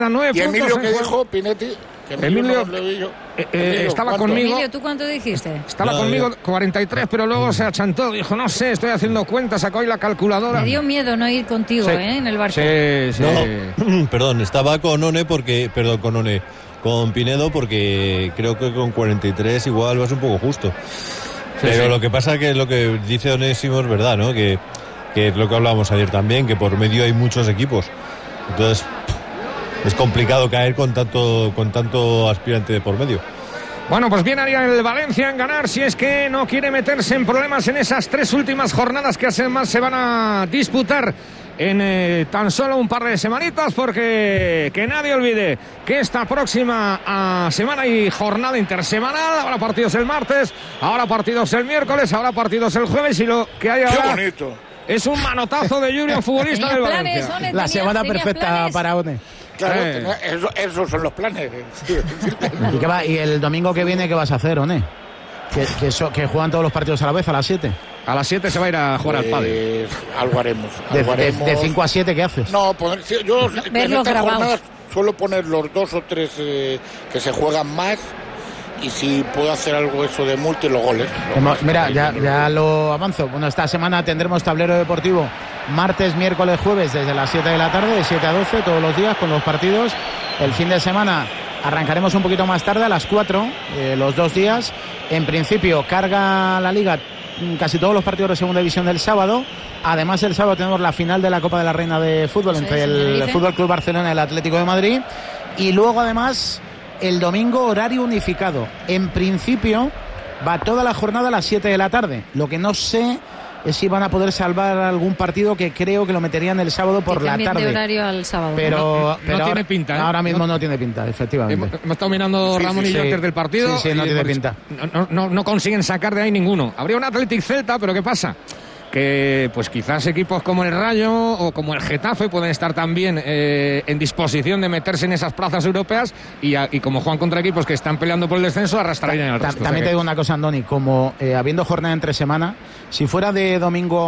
9 ¿Y Emilio puntos qué dijo, Pinetti? Emilio estaba conmigo. Emilio, ¿tú cuánto dijiste? Estaba conmigo 43, pero luego se achantó. Dijo, no sé, estoy haciendo cuentas, sacó ahí la calculadora. Me dio miedo no ir contigo, Sí. en el barco. Sí. No, perdón, estaba con One con Pinedo porque creo que con 43 igual vas un poco justo. Pero lo que pasa que lo que dice Onésimo es verdad, ¿no? Que es lo que hablábamos ayer también, que por medio hay muchos equipos. Entonces es complicado caer con tanto aspirante de por medio. Bueno, pues bien haría el Valencia en ganar si es que no quiere meterse en problemas en esas 3 últimas jornadas que además se van a disputar en tan solo un par de semanitas, porque que nadie olvide que esta próxima semana hay jornada intersemanal. Habrá partidos el martes, habrá partidos el miércoles, habrá partidos el jueves, y lo que hay ahora es un manotazo de Junior, futbolista del Valencia. La semana perfecta para One. Claro, esos son los planes. ¿Y qué va? ¿Y el domingo que viene qué vas a hacer, One? Que juegan todos los partidos a la vez, a las 7. A las 7 se va a ir a jugar al pádel. Algo haremos. De 5 a 7, ¿qué haces? No, yo en estas jornadas suelo poner los 2 o 3 que se juegan más, y si puedo hacer algo eso de multi, los goles. Mira, ya lo avanzo. Bueno, esta semana tendremos tablero deportivo martes, miércoles, jueves desde las 7 de la tarde, de 7 a 12 todos los días con los partidos. El fin de semana arrancaremos un poquito más tarde, a las 4, los 2 días. En principio carga la Liga casi todos los partidos de segunda división del sábado. Además, el sábado tenemos la final de la Copa de la Reina de Fútbol entre el Fútbol Club Barcelona y el Atlético de Madrid. Y luego, además, el domingo horario unificado. En principio va toda la jornada a las 7 de la tarde. Lo que no sé es si van a poder salvar algún partido, que creo que lo meterían el sábado por la tarde. De horario al sábado. Pero no tiene pinta, ¿eh? Ahora mismo no tiene pinta, efectivamente. Hemos estado mirando Ramón y yo antes del partido. Sí, no tiene pinta. No consiguen sacar de ahí ninguno. Habría un Athletic Celta, pero ¿qué pasa? Que pues quizás equipos como el Rayo o como el Getafe pueden estar también en disposición de meterse en esas plazas europeas, y como juegan contra equipos que están peleando por el descenso, arrastrarían el resto. También te digo una cosa, Andoni, como habiendo jornada entre semana, si fuera de domingo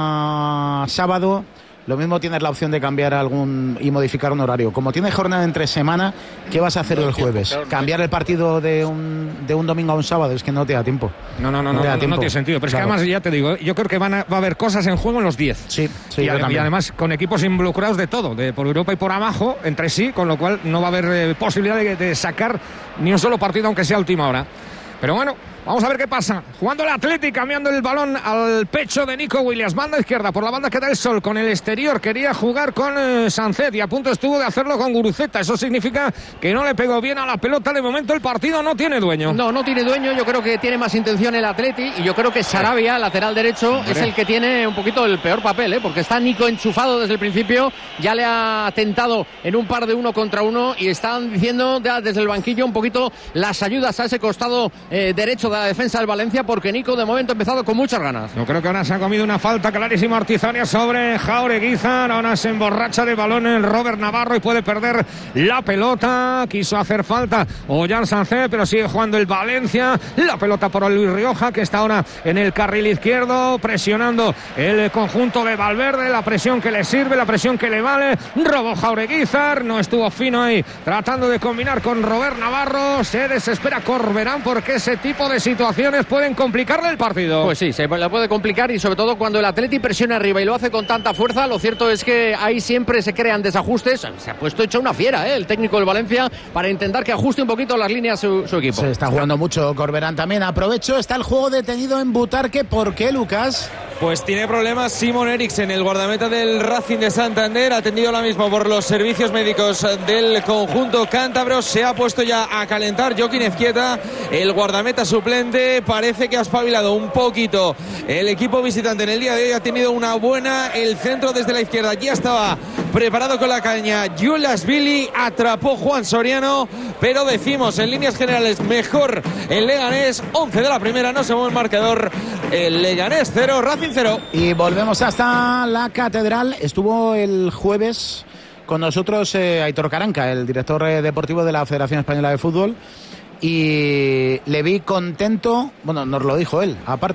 a sábado, lo mismo tienes la opción de cambiar y modificar un horario. Como tienes jornada entre semana, ¿qué vas a hacer el jueves? ¿Cambiar el partido de un domingo a un sábado? Es que no te da tiempo. No tiene sentido. Pero es que además, ya te digo, yo creo que va a haber cosas en juego en los 10. Sí, y además con equipos involucrados de todo, por Europa y por abajo, entre sí, con lo cual no va a haber posibilidad de sacar ni un solo partido, aunque sea a última hora. Pero bueno, vamos a ver qué pasa. Jugando el Athletic, cambiando el balón al pecho de Nico Williams. Banda izquierda, por la banda que da el Sol, con el exterior. Quería jugar con Sancet y a punto estuvo de hacerlo con Guruceta. Eso significa que no le pegó bien a la pelota. De momento el partido no tiene dueño. No tiene dueño. Yo creo que tiene más intención el Athletic, y yo creo que Sarabia, lateral derecho, es el que tiene un poquito el peor papel, porque está Nico enchufado desde el principio. Ya le ha tentado en un par de 1 contra 1, y están diciendo desde el banquillo un poquito las ayudas a ese costado derecho de la defensa del Valencia, porque Nico de momento ha empezado con muchas ganas. Yo creo que ahora se ha comido una falta clarísima Artizania sobre Jaureguizar. Ahora se emborracha de balón el Robert Navarro y puede perder la pelota. Quiso hacer falta Ollán Sancet, pero sigue jugando el Valencia. La pelota por Luis Rioja, que está ahora en el carril izquierdo, presionando el conjunto de Valverde. La presión que le sirve, la presión que le vale. Robó Jaureguizar, no estuvo fino ahí tratando de combinar con Robert Navarro. Se desespera Corberán, porque ese tipo de situaciones pueden complicarle el partido. Pues sí, se la puede complicar, y sobre todo cuando el Atleti presiona arriba y lo hace con tanta fuerza. Lo cierto es que ahí siempre se crean desajustes. Se ha puesto hecho una fiera, el técnico del Valencia, para intentar que ajuste un poquito las líneas su equipo. Se está jugando mucho Corberán también. Aprovecho, está el juego detenido en Butarque. ¿Por qué, Lucas? Pues tiene problemas Simon Eriksen, el guardameta del Racing de Santander, atendido ahora mismo por los servicios médicos del conjunto cántabro. Se ha puesto ya a calentar Joaquín Ezquieta, el guardameta suplente. Parece que ha espabilado un poquito el equipo visitante en el día de hoy. Ha tenido una buena, el centro desde la izquierda ya estaba preparado con la caña Yulasvili, atrapó Juan Soriano, pero decimos en líneas generales mejor el Leganés. 11 de la primera, no se mueve el marcador. El Leganés 0, Racing 0. Y volvemos hasta la Catedral. Estuvo el jueves con nosotros Aitor Caranca, el director deportivo de la Federación Española de Fútbol, y le vi contento, bueno, nos lo dijo él, aparte,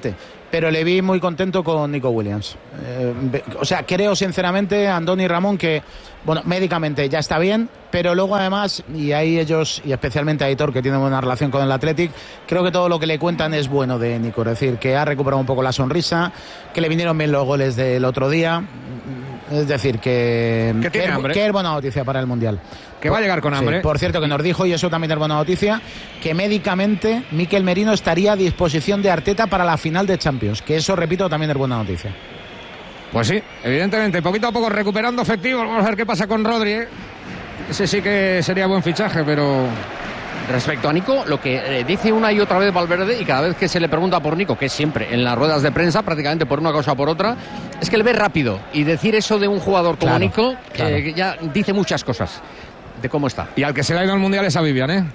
pero le vi muy contento con Nico Williams. O sea, creo sinceramente, Andoni y Ramón, que bueno, médicamente ya está bien, pero luego además, y ahí ellos, y especialmente Aitor, que tiene buena relación con el Athletic, creo que todo lo que le cuentan es bueno de Nico, es decir, que ha recuperado un poco la sonrisa, que le vinieron bien los goles del otro día, es decir, que es buena noticia para el Mundial. Que va a llegar con hambre. Sí, por cierto, que nos dijo, y eso también es buena noticia, que médicamente Mikel Merino estaría a disposición de Arteta para la final de Champions, que eso, repito, también es buena noticia. Pues sí, evidentemente, poquito a poco recuperando efectivos. Vamos a ver qué pasa con Rodri, ¿eh? Ese sí que sería buen fichaje, pero... Respecto a Nico, lo que dice una y otra vez Valverde, y cada vez que se le pregunta por Nico, que es siempre en las ruedas de prensa, prácticamente por una cosa o por otra, es que le ve rápido. Y decir eso de un jugador como Nico, ya dice muchas cosas de cómo está. Y al que se le ha ido al Mundial es a Vivian, ¿eh?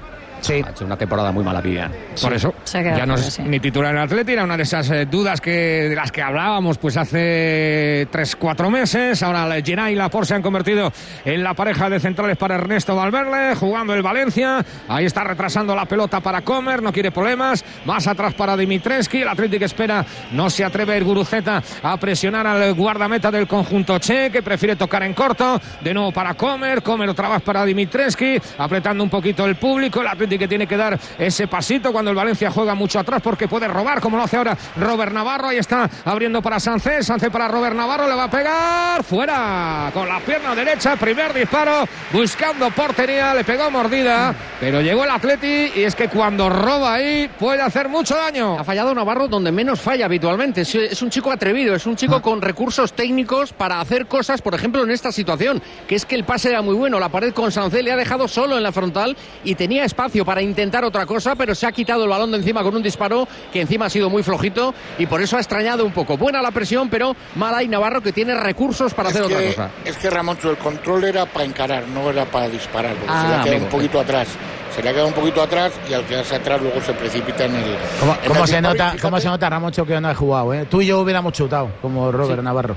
Sí. Ha hecho una temporada muy mala, Vivian. Por eso, ya no es ni titular en el Atleti, era una de esas dudas de las que hablábamos pues hace 3-4 meses. Ahora Geray y Laporte se han convertido en la pareja de centrales para Ernesto Valverde, jugando el Valencia. Ahí está retrasando la pelota para Comer, no quiere problemas. Más atrás para Dimitrescu. El Athletic espera, no se atreve a ir Guruceta a presionar al guardameta del conjunto che, que prefiere tocar en corto. De nuevo para Comer otra vez para Dimitrescu, apretando un poquito el público. El Athletic que tiene que dar ese pasito cuando el Valencia juega mucho atrás, porque puede robar como lo hace ahora Robert Navarro. Ahí está abriendo para Sánchez para Robert Navarro, le va a pegar fuera con la pierna derecha, primer disparo buscando portería, le pegó mordida, pero llegó el Atleti, y es que cuando roba ahí puede hacer mucho daño. Ha fallado Navarro donde menos falla habitualmente, es un chico atrevido, es un chico con recursos técnicos para hacer cosas, por ejemplo en esta situación, que es que el pase era muy bueno, la pared con Sánchez le ha dejado solo en la frontal y tenía espacio para intentar otra cosa, pero se ha quitado el balón de encima con un disparo que encima ha sido muy flojito, y por eso ha extrañado un poco. Buena la presión, pero mala, y Navarro que tiene recursos para hacer otra cosa. Es que Ramón, el control era para encarar, no era para disparar, porque se le ha quedado un poquito atrás. Se le ha quedado un poquito atrás, y al quedarse atrás luego se precipita en el... ¿Cómo se nota, Ramón, que no ha jugado? Tú y yo hubiéramos chutado, como Robert Navarro.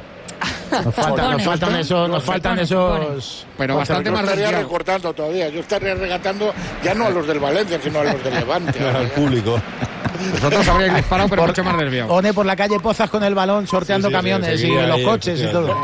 Nos faltan esos. Pero bastante más. Yo estaría recortando todavía. Yo estaría regatando ya no a los del Valencia, sino a los del Levante. Al público. Vosotros habríais disparado, pero mucho más desviado. One por la calle Pozas con el balón, sorteando camiones y los coches y todo.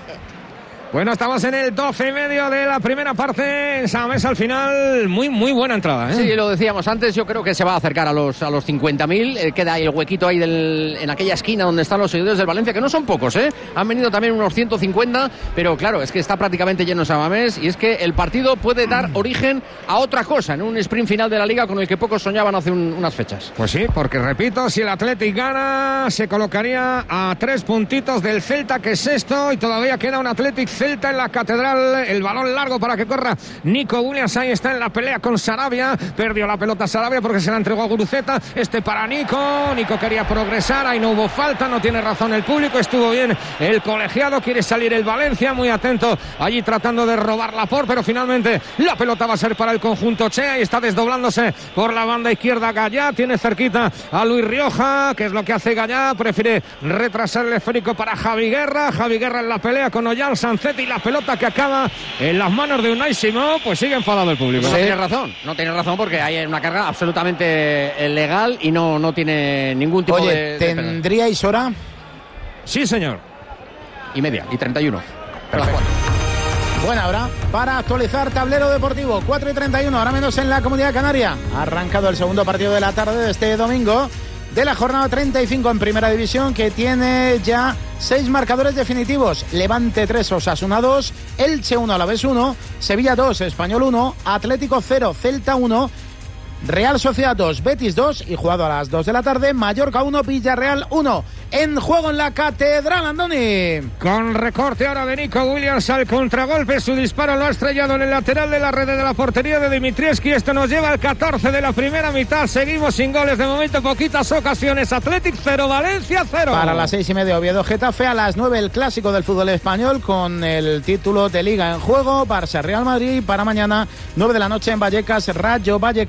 Bueno, estamos en el 12:30 de la primera parte. En San Mamés al final, muy buena entrada, ¿eh? Sí, lo decíamos antes, yo creo que se va a acercar a los 50.000. Queda ahí el huequito ahí en aquella esquina donde están los seguidores del Valencia, que no son pocos, ¿eh? Han venido también unos 150, pero claro, es que está prácticamente lleno San Mamés, y es que el partido puede dar origen a otra cosa, en un sprint final de la Liga con el que pocos soñaban hace unas fechas. Pues sí, porque repito, si el Athletic gana, se colocaría a 3 puntitos del Celta, que es sexto, y todavía queda un Athletic Celta en la Catedral. El balón largo para que corra Nico Williams. Ahí está en la pelea con Sarabia. Perdió la pelota Sarabia porque se la entregó a Guruceta. Para Nico quería progresar. Ahí no hubo falta. No tiene razón el público. Estuvo bien el colegiado. Quiere salir el Valencia. Muy atento allí tratando de robar Laporte. Pero finalmente la pelota va a ser para el conjunto che. Ahí está desdoblándose por la banda izquierda Gallá. Tiene cerquita a Luis Rioja. ¿Qué es lo que hace Gallá? Prefiere retrasar el esférico para Javi Guerra. Javi Guerra en la pelea con Ollán Sánchez, y la pelota que acaba en las manos de Unai Simón. Pues sigue enfadado el público. No tiene razón porque hay una carga absolutamente legal y no tiene ningún tipo de... ¿Tendríais hora? Sí, señor. Y media, y 31. Perfecto. Buena hora para actualizar tablero deportivo. 4:31, ahora menos en la Comunidad Canaria. Ha arrancado el segundo partido de la tarde de este domingo de la jornada 35 en Primera División, que tiene ya 6 marcadores definitivos. Levante 3, Osasuna 2, Elche 1, Alavés 1, Sevilla 2, Español 1, Atlético 0, Celta 1, Real Sociedad 2, Betis 2, y jugado a las 2 de la tarde, Mallorca 1, Villarreal 1. En juego en la Catedral, Andoni. Con recorte ahora de Nico Williams al contragolpe. Su disparo lo ha estrellado en el lateral de la red de la portería de Dimitrescu. Esto nos lleva al 14 de la primera mitad. Seguimos sin goles de momento, poquitas ocasiones. Athletic 0, Valencia 0. Para las 6:30, Oviedo Getafe. A las 9, el clásico del fútbol español con el título de Liga en juego. Barça Real Madrid. Para mañana, 9 de la noche en Vallecas, Rayo Vallecano.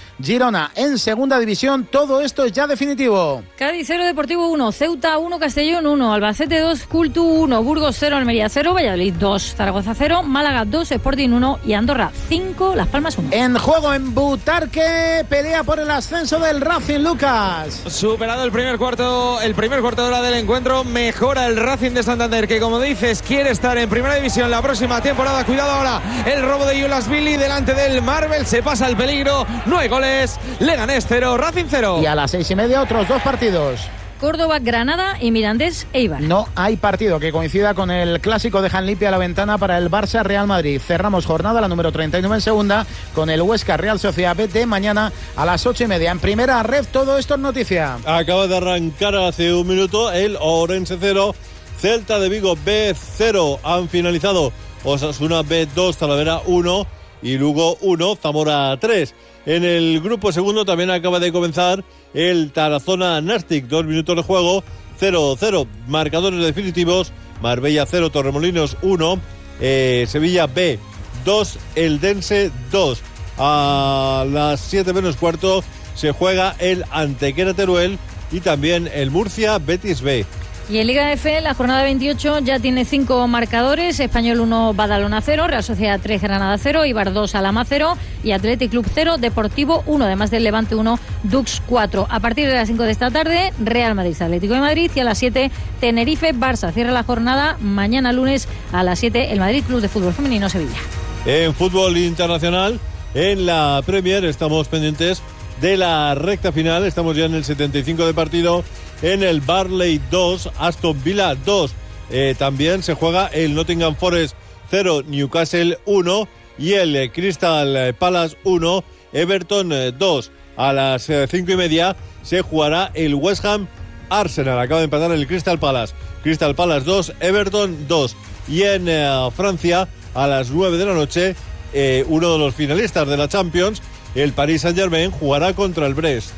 Girona en segunda división. Todo esto es ya definitivo. Cádiz 0, Deportivo 1, Ceuta 1, Castellón 1, Albacete 2, Cultu 1, Burgos 0, Almería 0, Valladolid 2, Zaragoza 0, Málaga 2, Sporting 1 y Andorra 5, Las Palmas 1. En juego en Butarque, pelea por el ascenso del Racing, Lucas. Superado el primer cuarto de hora del encuentro, mejora el Racing de Santander, que como dices quiere estar en primera división la próxima temporada. Cuidado ahora, el robo de Ulasvili delante del Marvel, se pasa el peligro, no hay goles. Leganés 0, Racing 0. Y a las 6:30 otros 2 partidos. Córdoba, Granada y Mirandés, Eibar. No hay partido que coincida con el clásico. Dejan limpia la ventana para el Barça Real Madrid. Cerramos jornada, la número 39 en segunda, con el Huesca Real Sociedad B de mañana a las 8:30. En primera red, todo esto es noticia. Acaba de arrancar hace un minuto el Orense 0, Celta de Vigo B 0. Han finalizado Osasuna B 2, Talavera 1 y Lugo 1, Zamora 3. En el grupo segundo también acaba de comenzar el Tarazona-Nastic, 2 minutos de juego, 0-0. Marcadores definitivos: Marbella 0, Torremolinos 1, Sevilla B 2, Eldense 2. A las 7 menos cuarto se juega el Antequera Teruel y también el Murcia Betis B. Y en Liga F, la jornada 28 ya tiene 5 marcadores: Español 1, Badalona 0, Real Sociedad 3, Granada 0, Eibar 2, Alhama 0 y Athletic Club 0, Deportivo 1, además del Levante 1, Dux 4. A partir de las 5 de esta tarde, Real Madrid, Atlético de Madrid, y a las 7, Tenerife, Barça. Cierra la jornada mañana lunes a las 7, el Madrid Club de Fútbol Femenino Sevilla. En fútbol internacional, en la Premier, estamos pendientes de la recta final. Estamos ya en el 75 de partido. En el Burnley 2, Aston Villa 2. También se juega el Nottingham Forest 0, Newcastle 1 y el Crystal Palace 1, Everton 2. A las 5:30 se jugará el West Ham Arsenal. Acaba de empatar el Crystal Palace. Crystal Palace 2, Everton 2. Y en Francia, a las 9 de la noche, uno de los finalistas de la Champions, el Paris Saint-Germain, jugará contra el Brest.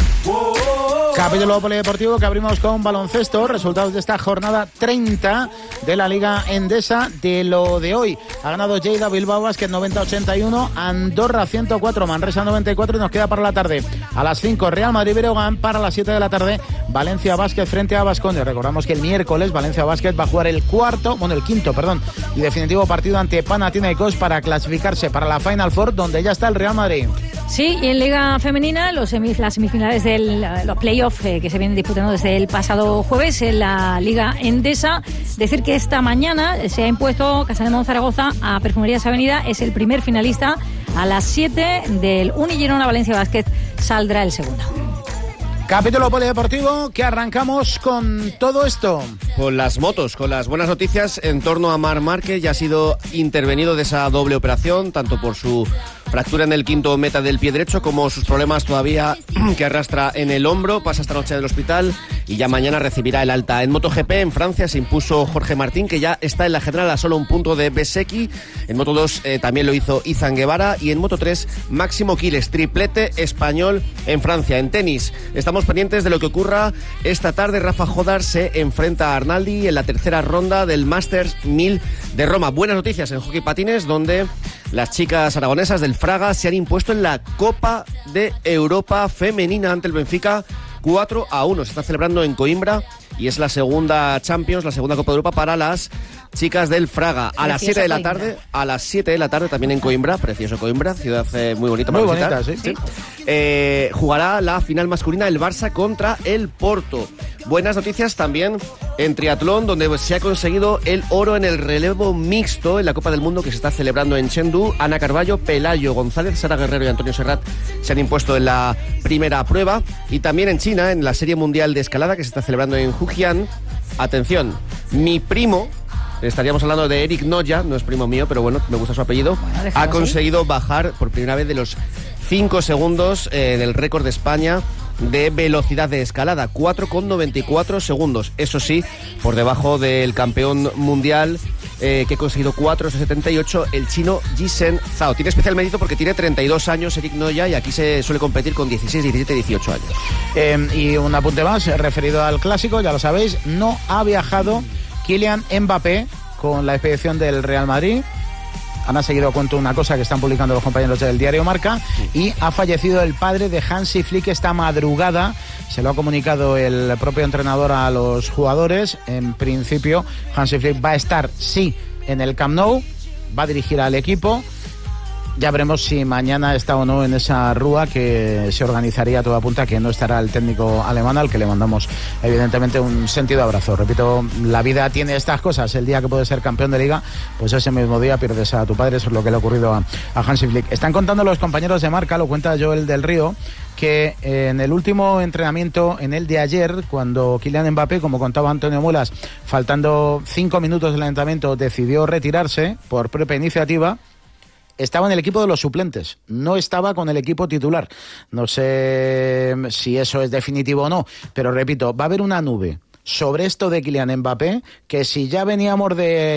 Capítulo polideportivo que abrimos con baloncesto. Resultados de esta jornada 30 de la Liga Endesa. De lo de hoy, ha ganado Lleida Bilbao Basket 90-81, Andorra 104, Manresa 94, y nos queda para la tarde a las 5 Real Madrid Breogán. Para las 7 de la tarde Valencia Basket frente a Baskonia. Recordamos que el miércoles Valencia Basket va a jugar el quinto y definitivo partido ante Panathinaikos para clasificarse para la Final Four, donde ya está el Real Madrid. Sí, y en Liga Femenina, las semifinales de los playoffs que se vienen disputando desde el pasado jueves en la Liga Endesa. Decir que esta mañana se ha impuesto Casademont Zaragoza a Perfumerías Avenida. Es el primer finalista. A las 7 del Unigirona Valencia Basket saldrá el segundo. Capítulo polideportivo que arrancamos con todo esto. Con las motos, con las buenas noticias en torno a Marc Márquez. Ya ha sido intervenido de esa doble operación, tanto por su fractura en el quinto meta del pie derecho como sus problemas todavía que arrastra en el hombro. Pasa esta noche del hospital y ya mañana recibirá el alta. En MotoGP en Francia se impuso Jorge Martín, que ya está en la general a solo un punto de Bezzecchi. En Moto2 también lo hizo Izan Guevara, y en Moto3 Máximo Quiles, triplete español en Francia. En tenis estamos pendientes de lo que ocurra esta tarde. Rafa Jodar se enfrenta a Arnaldi en la tercera ronda del Masters 1000 de Roma. Buenas noticias en hockey patines, donde las chicas aragonesas del Fraga se han impuesto en la Copa de Europa femenina ante el Benfica 4-1. Se está celebrando en Coimbra y es la segunda Champions, la segunda Copa de Europa para las chicas del Fraga. A las 7 de la tarde, también en Coimbra, precioso Coimbra, ciudad muy bonita para visitar. Sí. Jugará la final masculina el Barça contra el Porto. Buenas noticias también en triatlón, donde se ha conseguido el oro en el relevo mixto en la Copa del Mundo que se está celebrando en Chengdu. Ana Carballo, Pelayo González, Sara Guerrero y Antonio Serrat se han impuesto en la primera prueba. Y también en China, en la Serie Mundial de Escalada que se está celebrando en Fujian. Atención, mi primo, estaríamos hablando de Eric Noya, no es primo mío, pero bueno, me gusta su apellido, ha conseguido bajar por primera vez de los 5 segundos del récord de España de velocidad de escalada, 4,94 segundos. Eso sí, por debajo del campeón mundial que ha conseguido 4,78, el chino Jisen Zhao. Tiene especial mérito porque tiene 32 años Eric Noya, y aquí se suele competir con 16, 17, 18 años. Y un apunte más referido al clásico, ya lo sabéis, no ha viajado Kylian Mbappé con la expedición del Real Madrid. Ahora seguido cuento una cosa que están publicando los compañeros del diario Marca, y ha fallecido el padre de Hansi Flick esta madrugada. Se lo ha comunicado el propio entrenador a los jugadores. En principio, Hansi Flick va a estar, sí, en el Camp Nou, va a dirigir al equipo. Ya veremos si mañana está o no en esa rúa que se organizaría. Todo apunta que no estará el técnico alemán, al que le mandamos evidentemente un sentido abrazo. Repito, la vida tiene estas cosas. El día que puedes ser campeón de liga, pues ese mismo día pierdes a tu padre. Eso es lo que le ha ocurrido a Hansi Flick. Están contando los compañeros de Marca, lo cuenta Joel del Río, que en el último entrenamiento, en el de ayer, cuando Kylian Mbappé, como contaba Antonio Muelas, faltando 5 minutos del entrenamiento, decidió retirarse por propia iniciativa, estaba en el equipo de los suplentes, no estaba con el equipo titular. No sé si eso es definitivo o no, pero repito, va a haber una nube sobre esto de Kylian Mbappé, que si ya veníamos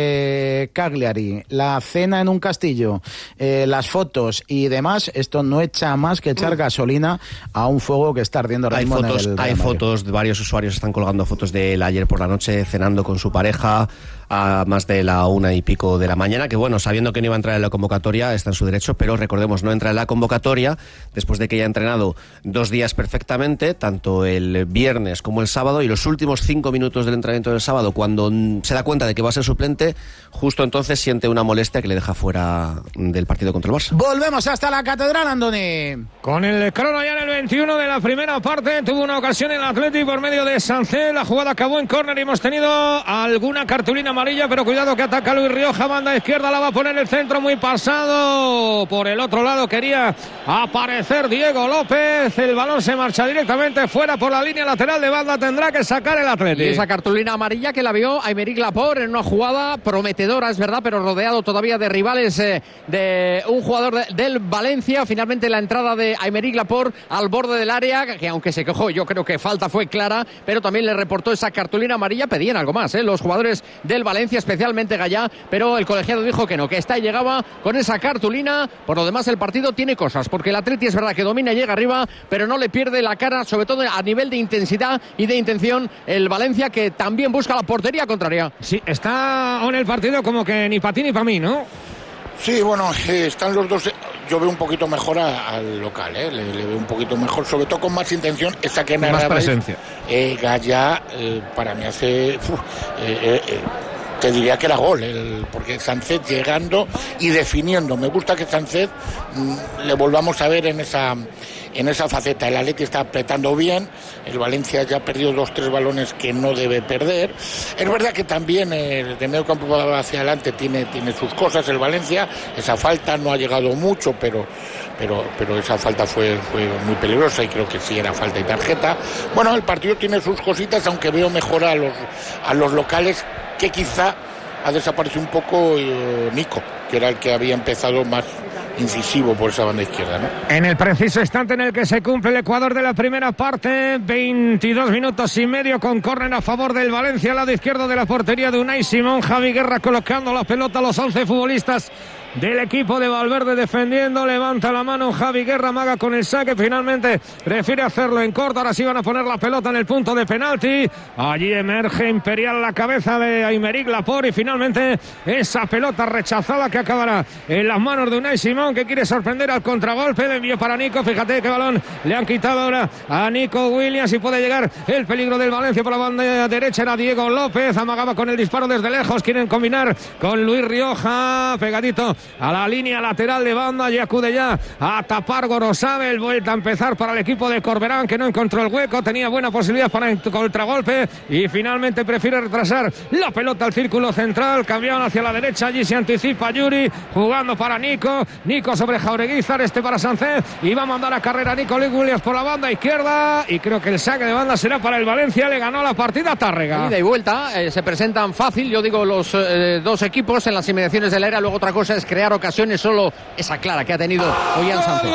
de Cagliari, la cena en un castillo, las fotos y demás, esto no echa más que echar gasolina a un fuego que está ardiendo ahora mismo. Hay fotos, varios usuarios están colgando fotos de él ayer por la noche cenando con su pareja a más de la 1:00 de la mañana, que bueno, sabiendo que no iba a entrar en la convocatoria, está en su derecho, pero recordemos, no entra en la convocatoria después de que haya entrenado 2 días perfectamente, tanto el viernes como el sábado, y los últimos 5 minutos del entrenamiento del sábado, cuando se da cuenta de que va a ser suplente, justo entonces siente una molestia que le deja fuera del partido contra el Barça. Volvemos hasta la Catedral, Andoni. Con el crono ya en el 21 de la primera parte, tuvo una ocasión el Atlético por medio de Sancet. La jugada acabó en córner y hemos tenido alguna cartulina amarilla, pero cuidado que ataca Luis Rioja, banda izquierda, la va a poner el centro muy pasado. Por el otro lado quería aparecer Diego López, el balón se marcha directamente fuera por la línea lateral de banda, tendrá que sacar el Atlético. Y esa cartulina amarilla que la vio Aymeric Laporte en una jugada prometedora, es verdad, pero rodeado todavía de rivales de un jugador del Valencia. Finalmente la entrada de Aymeric Laporte al borde del área, que aunque se quejó, yo creo que falta fue clara, pero también le reportó esa cartulina amarilla. Pedían algo más, los jugadores del Valencia, especialmente Gallá, pero el colegiado dijo que no, que esta llegaba con esa cartulina. Por lo demás el partido tiene cosas, porque el Atleti es verdad que domina y llega arriba, pero no le pierde la cara, sobre todo a nivel de intensidad y de intención, el Valencia, que también busca la portería contraria. Sí, está en el partido como que ni para ti ni para mí, ¿no? Sí, bueno, están los dos. Yo veo un poquito mejor al local, le veo un poquito mejor, sobre todo con más intención. Esa que me más presencia. Gallá, para mí hace... te diría que era gol, porque Sancet llegando y definiendo. Me gusta que Sancet le volvamos a ver en esa faceta. El Atleti está apretando bien, el Valencia ya ha perdido 2-3 balones que no debe perder. Es verdad que también de medio campo hacia adelante tiene sus cosas el Valencia. Esa falta no ha llegado mucho, pero esa falta fue muy peligrosa y creo que sí era falta y tarjeta. Bueno, el partido tiene sus cositas, aunque veo mejor a los locales, que quizá ha desaparecido un poco Nico, que era el que había empezado más incisivo por esa banda izquierda, ¿no? En el preciso instante en el que se cumple el Ecuador de la primera parte, 22 minutos y medio con córner a favor del Valencia, al lado izquierdo de la portería de Unai Simón. Javi Guerra colocando la pelota a los 11 futbolistas del equipo de Valverde defendiendo, levanta la mano Javi Guerra, amaga con el saque, finalmente prefiere hacerlo en corto. Ahora sí van a poner la pelota en el punto de penalti, allí emerge Imperial la cabeza de Aymeric Laporte y finalmente esa pelota rechazada que acabará en las manos de Unai Simón, que quiere sorprender al contragolpe. Le envío para Nico, fíjate qué balón le han quitado ahora a Nico Williams y puede llegar el peligro del Valencia por la banda derecha. Era Diego López, amagaba con el disparo desde lejos, quieren combinar con Luis Rioja, pegadito a la línea lateral de banda, y acude ya a tapar Gorosabel. Vuelta a empezar para el equipo de Corberán, que no encontró el hueco, tenía buena posibilidad para el contragolpe y finalmente prefiere retrasar la pelota al círculo central. Cambiaron hacia la derecha, allí se anticipa Yuri, jugando para Nico sobre Jaureguizar, para Sancet, y va a mandar a carrera Nico Williams por la banda izquierda, y creo que el saque de banda será para el Valencia. Le ganó la partida a Tárrega. Ida y vuelta, se presentan fácil, yo digo, los dos equipos en las inmediaciones del área. Luego otra cosa es crear ocasiones, solo esa clara que ha tenido Ollán Sánchez.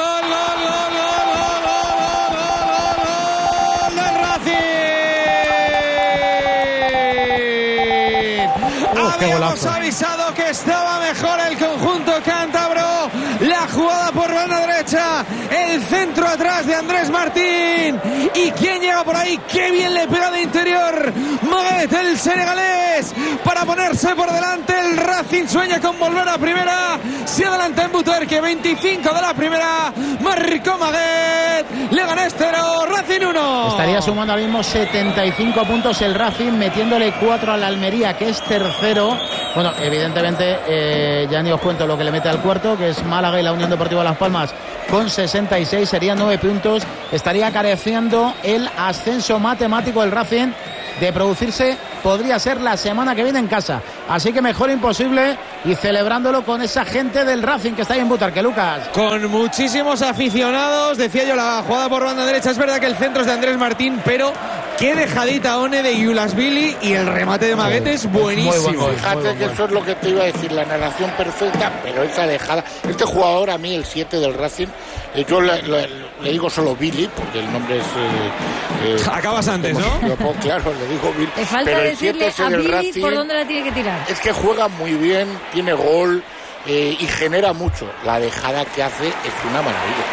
Habíamos avisado que estaba mejor el conjunto cántabro. La jugada por banda derecha, el centro atrás de Andrés Martín. ¿Y quién llega por ahí? ¡Qué bien le pega de interior! Maguet David, el senegalés, para ponerse por delante. El Racing sueña con volver a primera. Se adelanta en Butuerque, 25 de la primera. Marcó Maguet, Leganés 0, Racing 1. Estaría sumando ahora mismo 75 puntos el Racing, metiéndole 4 al Almería, que es tercero. Bueno, evidentemente ya ni os cuento lo que le mete al cuarto, que es Málaga y la Unión Deportiva Las Palmas con 66, serían 9 puntos. Estaría careciendo el ascenso matemático del Racing de producirse, podría ser la semana que viene en casa. Así que mejor imposible, y celebrándolo con esa gente del Racing que está ahí en Butarque, Lucas. Con muchísimos aficionados, decía yo, la jugada por banda derecha. Es verdad que el centro es de Andrés Martín, pero qué dejadita One de Yulasvili, y el remate de Maguet es buenísimo. Fíjate que eso es lo que te iba a decir, la narración perfecta, pero esa dejada. Este jugador, a mí, el 7 del Racing, yo le digo solo Billy, porque el nombre es... acabas antes, ¿no? Claro, le digo Billy. Te falta pero decirle a Billy Racing, por dónde la tiene que tirar. Es que juega muy bien, tiene gol y genera mucho. La dejada que hace es una maravilla.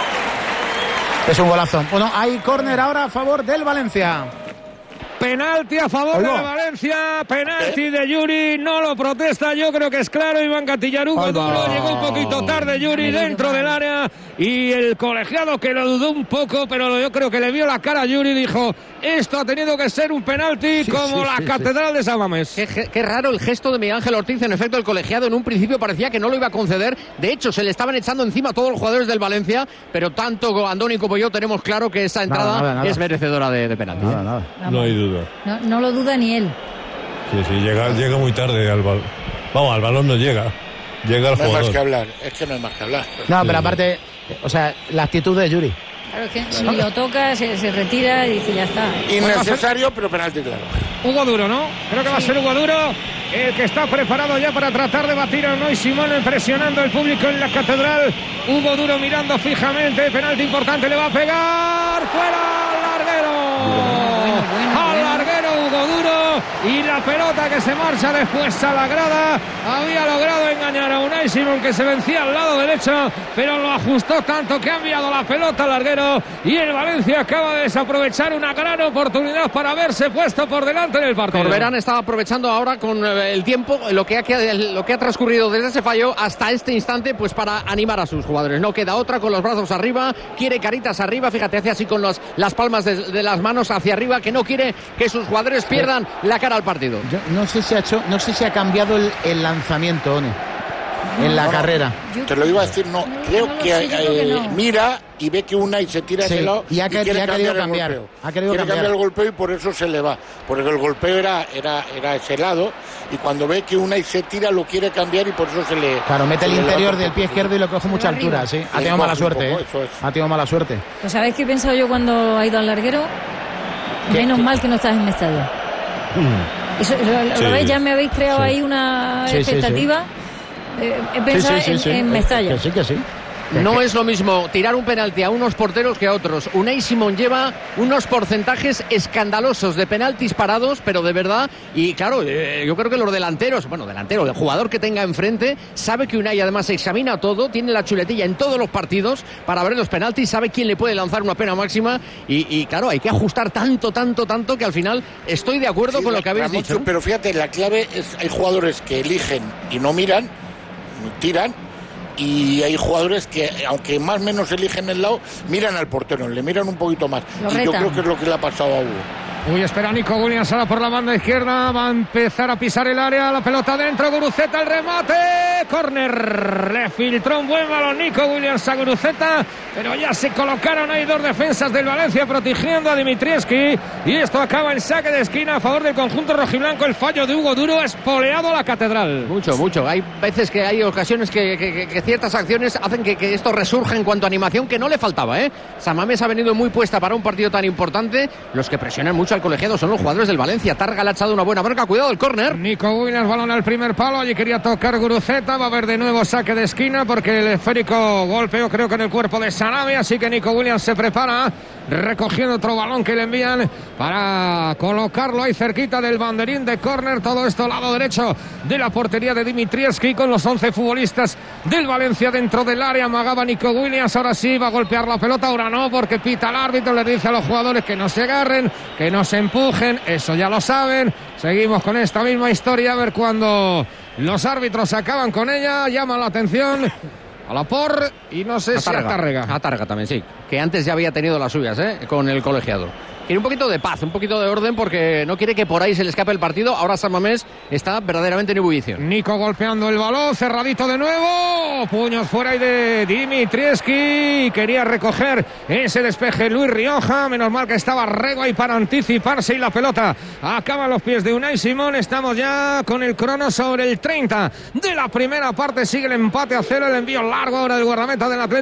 Es un golazo. Bueno, hay córner ahora a favor del Valencia. Penalti a favor de Valencia, penalti de Yuri, no lo protesta, yo creo que es claro. Iván Gatilla, Hugo Duro, llegó un poquito tarde Yuri dentro del área, y el colegiado, que lo dudó un poco, pero yo creo que le vio la cara a Yuri, dijo, esto ha tenido que ser un penalti como la Catedral de San Mamés. Qué raro el gesto de Miguel Ángel Ortiz. En efecto, el colegiado en un principio parecía que no lo iba a conceder. De hecho, se le estaban echando encima a todos los jugadores del Valencia, pero tanto Andoni como yo tenemos claro que esa entrada nada. Es merecedora de penalti. Nada. No hay duda. No lo duda ni él. Sí, llega muy tarde al balón. Vamos, al balón no llega. Llega al jugador. No hay más que hablar, es que no hay más que hablar. No, pero aparte, o sea, la actitud de Yuri. Claro, que si lo toca, se retira y dice, ya está. Innecesario, pero penalti claro. Hugo Duro, ¿no? Creo que va a ser Hugo Duro el que está preparado ya para tratar de batir a Unai Simón, presionando el público en la Catedral. Hugo Duro mirando fijamente, penalti importante, le va a pegar, fuera al larguero. Al larguero Hugo Duro, y la pelota que se marcha después a la grada. Había logrado engañar a Unai Simón, que se vencía al lado derecho, pero lo ajustó tanto que ha enviado la pelota al larguero, y el Valencia acaba de desaprovechar una gran oportunidad para haberse puesto por delante en el partido. Corberán estaba aprovechando ahora con el tiempo lo que ha transcurrido desde ese fallo hasta este instante, pues para animar a sus jugadores. No queda otra, con los brazos arriba, quiere caritas arriba, fíjate, hace así con las palmas de las manos hacia arriba, que no quiere que sus jugadores pierdan la cara al partido. Yo no sé si ha cambiado el lanzamiento, One, en la carrera. Te lo iba a decir, creo que mira y ve que Unai se tira a ese lado y quiere cambiar. Quiere cambiar el golpeo, y por eso se le va, porque el golpeo era ese lado, y cuando ve que Unai se tira lo quiere cambiar, y por eso se le... Claro, mete el interior del pie izquierdo y lo coge mucha altura, sí. Ha tenido mala suerte, Ha tenido mala suerte. Pues ¿sabéis qué he pensado yo cuando ha ido al larguero? Menos mal que no estás en Mestalla. Eso, ¿lo veis? Ya me habéis creado ahí una expectativa. He pensado en Mestalla. Que sí. No es lo mismo tirar un penalti a unos porteros que a otros. Unai Simón lleva unos porcentajes escandalosos de penaltis parados, pero de verdad. Y claro, yo creo que los delanteros, el jugador que tenga enfrente, sabe que Unai además examina todo, tiene la chuletilla en todos los partidos para ver los penaltis, sabe quién le puede lanzar una pena máxima. Y claro, hay que ajustar tanto que al final estoy de acuerdo con lo que habéis dicho. Pero fíjate, la clave es, hay jugadores que eligen y no miran, tiran. Y hay jugadores que, aunque más o menos eligen el lado, miran al portero, le miran un poquito más. Y yo creo que es lo que le ha pasado a Hugo. Uy, espera Nico Williams ahora por la banda izquierda, va a empezar a pisar el área, la pelota dentro, Guruceta, el remate, córner, le filtró un buen balón Nico Williams a Guruceta, pero ya se colocaron ahí dos defensas del Valencia protegiendo a Dimitrievski, y esto acaba en saque de esquina a favor del conjunto rojiblanco. El fallo de Hugo Duro, espoleado a la Catedral. Mucho, hay veces que hay ocasiones que ciertas acciones hacen que esto resurja en cuanto a animación, que no le faltaba, San Mamés ha venido muy puesta para un partido tan importante. Los que presionan mucho al colegiado son los jugadores del Valencia. Targa le ha echado una buena marca, cuidado el córner. Nico Williams, balón al primer palo, allí quería tocar Guruceta, va a haber de nuevo saque de esquina porque el esférico golpeó creo que en el cuerpo de Sarabia, así que Nico Williams se prepara recogiendo otro balón que le envían para colocarlo ahí cerquita del banderín de córner. Todo esto lado derecho de la portería de Dimitrievski, con los 11 futbolistas del Valencia dentro del área. Amagaba Nico Williams, ahora sí va a golpear la pelota, ahora no, porque pita el árbitro, le dice a los jugadores que no se agarren, que no nos empujen, eso ya lo saben. Seguimos con esta misma historia, a ver cuando los árbitros acaban con ella, llaman la atención a Laporte y no sé si a Tárrega. A Tárrega también, sí, que antes ya había tenido las suyas, con el colegiado. Quiere un poquito de paz, un poquito de orden, porque no quiere que por ahí se le escape el partido. Ahora San Mamés está verdaderamente en ebullición. Nico golpeando el balón, cerradito de nuevo. Puños fuera y de Dimitrievski. Quería recoger ese despeje Luis Rioja. Menos mal que estaba Rego ahí para anticiparse y la pelota acaba a los pies de Unai Simón. Estamos ya con el crono sobre el 30 de la primera parte. Sigue el empate a 0. El envío largo ahora del guardameta del Atlético.